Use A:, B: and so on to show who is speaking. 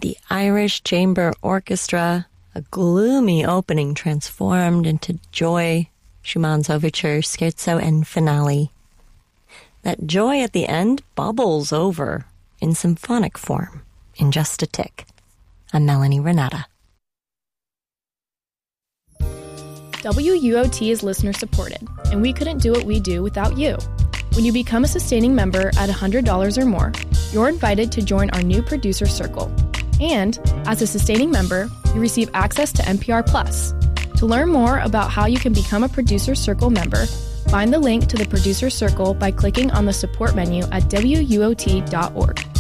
A: the Irish Chamber Orchestra, a gloomy opening transformed into joy, Schumann's overture, scherzo, and finale. That joy at the end bubbles over in symphonic form in just a tick. I'm Melanie Renata.
B: WUOT is listener-supported, and we couldn't do what we do without you. When you become a sustaining member at $100 or more, you're invited to join our new producer circle. And, as a sustaining member, you receive access to NPR Plus. To learn more about how you can become a Producer Circle member, find the link to the Producer Circle by clicking on the support menu at WUOT.org.